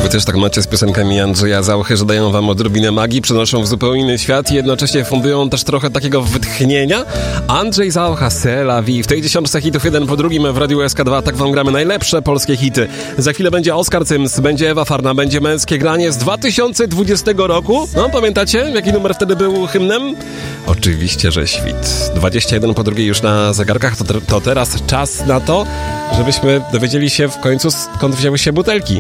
Wy też tak macie z piosenkami Andrzeja Zauchy, że dają wam odrobinę magii, przenoszą w zupełnie inny świat i jednocześnie fundują też trochę takiego wytchnienia. Andrzej Zaucha, C'est la vie. W tej 10 hitów jeden po drugim w Radiu SK2 tak wam gramy najlepsze polskie hity. Za chwilę będzie Oskar Cyms, będzie Ewa Farna, będzie Męskie Granie z 2020 roku. No, pamiętacie, jaki numer wtedy był hymnem? Oczywiście, że świt. 21 po drugiej już na zegarkach, to teraz czas na to, żebyśmy dowiedzieli się w końcu, skąd wzięły się butelki.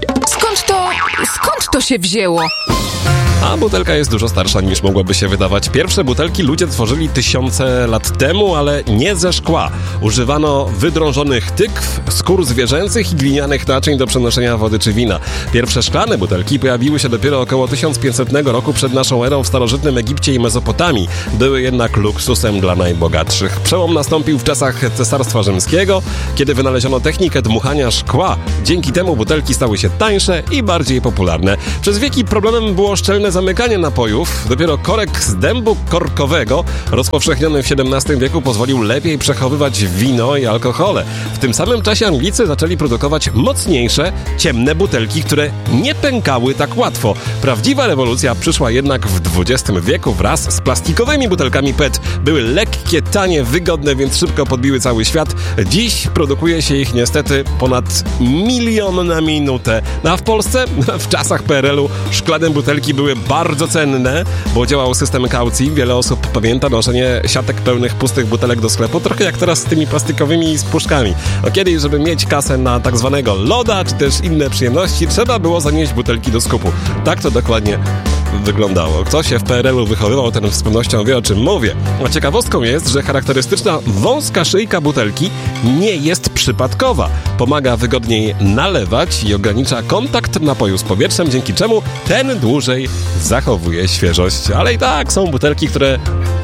Skąd to się wzięło? A butelka jest dużo starsza niż mogłoby się wydawać. Pierwsze butelki ludzie tworzyli tysiące lat temu, ale nie ze szkła. Używano wydrążonych tykw, skór zwierzęcych i glinianych naczyń do przenoszenia wody czy wina. Pierwsze szklane butelki pojawiły się dopiero około 1500 roku przed naszą erą w starożytnym Egipcie i Mezopotamii. Były jednak luksusem dla najbogatszych. Przełom nastąpił w czasach Cesarstwa Rzymskiego, kiedy wynaleziono technikę dmuchania szkła. Dzięki temu butelki stały się tańsze i bardziej popularne. Przez wieki problemem było szczelne zamykanie napojów. Dopiero korek z dębu korkowego, rozpowszechniony w XVII wieku, pozwolił lepiej przechowywać wino i alkohole. W tym samym czasie Anglicy zaczęli produkować mocniejsze, ciemne butelki, które nie pękały tak łatwo. Prawdziwa rewolucja przyszła jednak w XX wieku wraz z plastikowymi butelkami PET. Były lekkie, tanie, wygodne, więc szybko podbiły cały świat. Dziś produkuje się ich niestety ponad 1 milion na minutę. A w Polsce, w czasach PRL-u, szklane butelki były bardzo cenne, bo działał system kaucji. Wiele osób pamięta noszenie siatek pełnych pustych butelek do sklepu, trochę jak teraz z tymi plastikowymi spuszkami. No kiedyś, żeby mieć kasę na tak zwanego loda, czy też inne przyjemności, trzeba było zanieść butelki do skupu. Tak to dokładnie wyglądało. Kto się w PRL-u wychowywał, ten z pewnością wie, o czym mówię. A ciekawostką jest, że charakterystyczna wąska szyjka butelki nie jest przypadkowa. Pomaga wygodniej nalewać i ogranicza kontakt napoju z powietrzem, dzięki czemu ten dłużej zachowuje świeżość. Ale i tak są butelki, które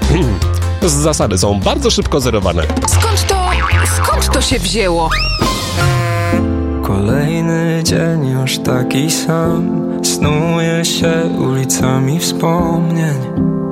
z zasady są bardzo szybko zerowane. Skąd to się wzięło? Kolejny dzień już taki sam, snuje się ulicami wspomnień.